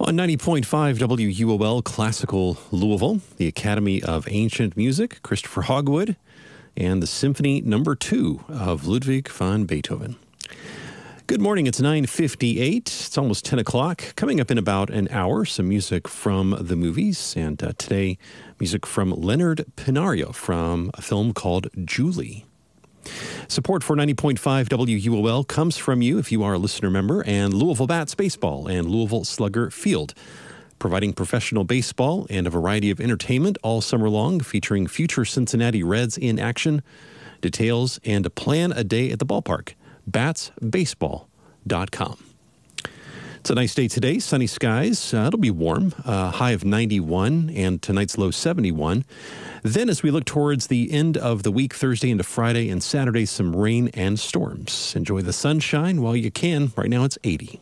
On 90.5 WUOL Classical Louisville, the Academy of Ancient Music, Christopher Hogwood, and the Symphony No. 2 of Ludwig van Beethoven. Good morning, it's 9:58. It's almost 10 o'clock. Coming up in about an hour, some music from the movies. And today, music from Leonard Pinario from a film called Julie. Support for 90.5 WUOL comes from you if you are a listener member, and Louisville Bats Baseball and Louisville Slugger Field, providing professional baseball and a variety of entertainment all summer long, featuring future Cincinnati Reds in action. Details and plan a day at the ballpark. batsbaseball.com. It's a nice day today, sunny skies. It'll be warm, high of 91, and tonight's low 71. Then as we look towards the end of the week, Thursday into Friday and Saturday, some rain and storms. Enjoy the sunshine while you can. Right now it's 80.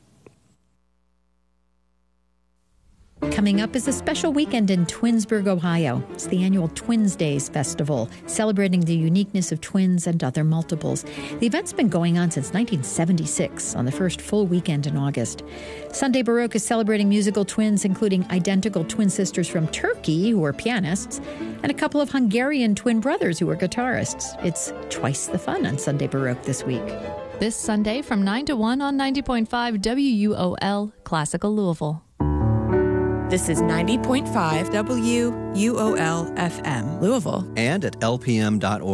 Coming up is a special weekend in Twinsburg, Ohio. It's the annual Twins Days Festival, celebrating the uniqueness of twins and other multiples. The event's been going on since 1976, on the first full weekend in August. Sunday Baroque is celebrating musical twins, including identical twin sisters from Turkey, who are pianists, and a couple of Hungarian twin brothers who are guitarists. It's twice the fun on Sunday Baroque this week. This Sunday from 9 to 1 on 90.5 WUOL Classical Louisville. This is 90.5 WUOL FM, Louisville. And at lpm.org.